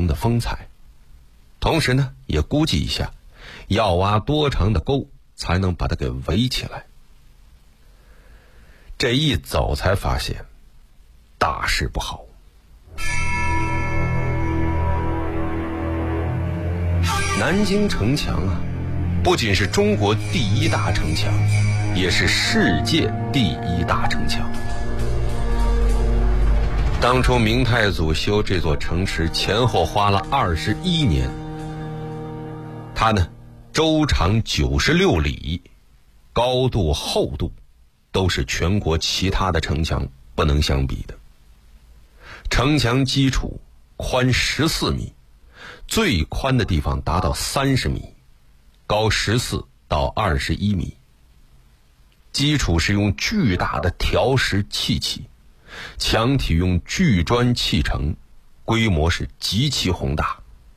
城的风采。同时呢，也估计一下要挖多长的沟才能把它给围起来。这一走才发现大事不好。南京城墙啊，不仅是中国第一大城墙，也是世界第一大城墙。当初明太祖修这座城池前后花了21年，它呢周长96里，高度厚度都是全国其他的城墙不能相比的。城墙基础宽14米，最宽的地方达到30米，高14到21米。基础是用巨大的条石砌起，墙体用巨砖砌成，规模是极其宏大。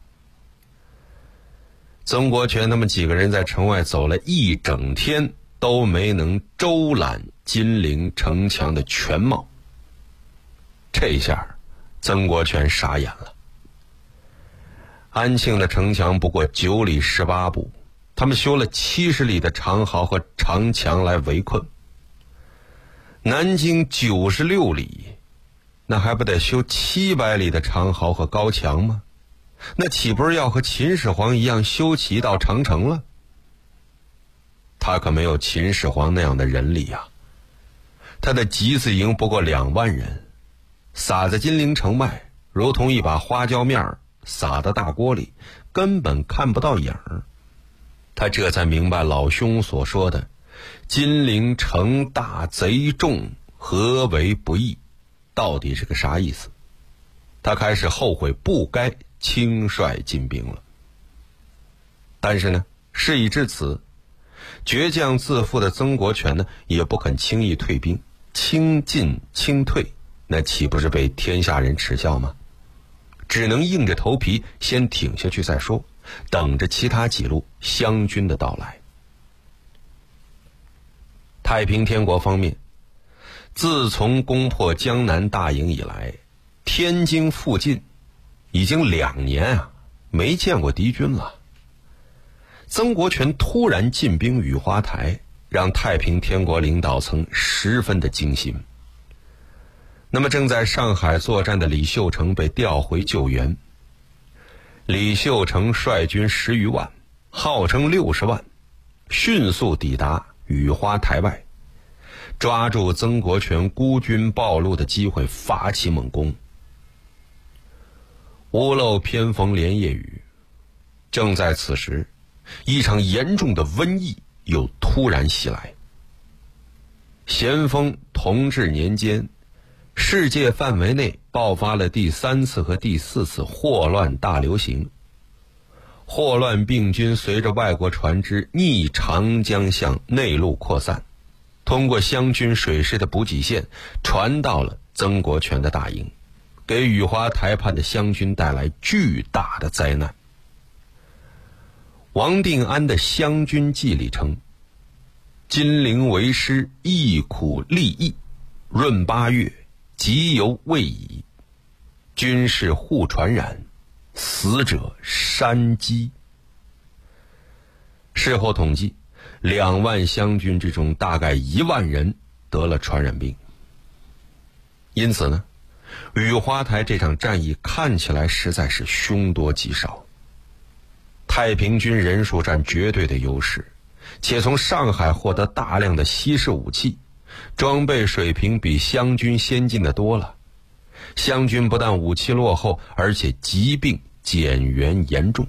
曾国荃他们几个人在城外走了一整天，都没能周览金陵城墙的全貌。这下曾国荃傻眼了。安庆的城墙不过9里18步，他们修了70里的长壕和长墙来围困。南京96里，那还不得修700里的长壕和高墙吗？那岂不是要和秦始皇一样修起一道长城了？他可没有秦始皇那样的人力啊！他的集字营不过2万人，撒在金陵城外，如同一把花椒面撒到大锅里，根本看不到影儿。他这才明白老兄所说的金陵城大贼众，何为不义到底是个啥意思。他开始后悔不该轻率进兵了。但是呢，事已至此，倔强自负的曾国荃呢，也不肯轻易退兵，轻进轻退，那岂不是被天下人耻笑吗？只能硬着头皮先挺下去再说，等着其他几路湘军的到来。太平天国方面，自从攻破江南大营以来，天津附近已经2年啊没见过敌军了。曾国荃突然进兵雨花台，让太平天国领导层十分的惊心。那么正在上海作战的李秀成被调回救援。李秀成率军10余万，号称60万，迅速抵达雨花台外，抓住曾国荃孤军暴露的机会，发起猛攻。屋漏偏逢连夜雨，正在此时，一场严重的瘟疫又突然袭来。咸丰同治年间，世界范围内爆发了第3次和第4次霍乱大流行。霍乱病菌随着外国船只逆长江向内陆扩散，通过湘军水师的补给线传到了曾国荃的大营，给雨花台畔的湘军带来巨大的灾难。王定安的《湘军记》里称，金陵为师忆苦立义，闰8月，即犹未已，军士互传染，死者山积。事后统计，2万湘军之中大概1万人得了传染病。因此呢，雨花台这场战役看起来实在是凶多吉少。太平军人数占绝对的优势，且从上海获得大量的西式武器，装备水平比湘军先进的多了。湘军不但武器落后，而且疾病减员严重。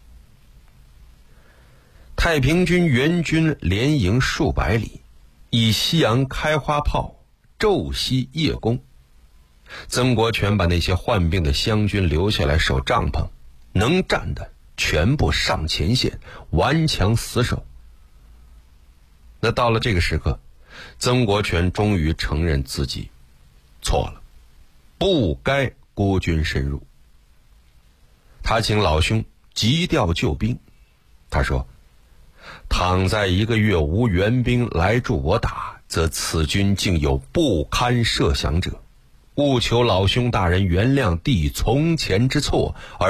太平军援军连营数百里，以西洋开花炮昼夕夜攻。曾国荃把那些患病的湘军留下来守帐篷，能战的全部上前线，顽强死守。那到了这个时刻，曾国荃终于承认自己错了，不该孤军深入。他请老兄急调救兵。他说，倘在1个月无援兵来助我打，则此军竟有不堪设想者，务求老兄大人原谅弟从前之错，而